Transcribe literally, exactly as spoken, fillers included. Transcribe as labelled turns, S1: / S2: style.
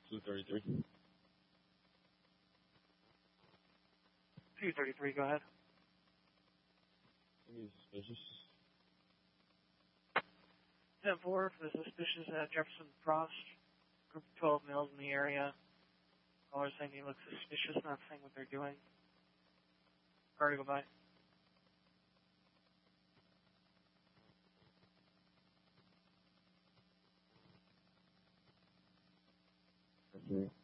S1: two thirty-three.
S2: two thirty-three, go ahead.
S1: Any suspicious?
S2: ten four for the suspicious at Jefferson Frost. Group of twelve males in the area. Caller saying he looks suspicious, not saying what they're doing. Car to go by.
S1: Okay.